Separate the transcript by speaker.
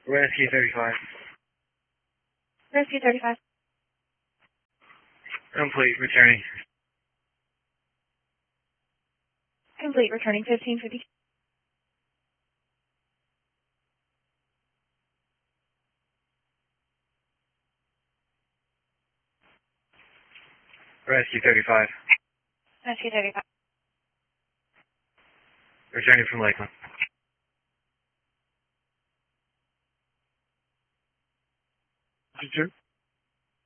Speaker 1: Rescue 35.
Speaker 2: Rescue 35.
Speaker 1: Complete, returning.
Speaker 2: Complete, returning 1550.
Speaker 1: Rescue 35.
Speaker 2: Rescue 35.
Speaker 1: Returning from Lakeland.
Speaker 3: Teacher?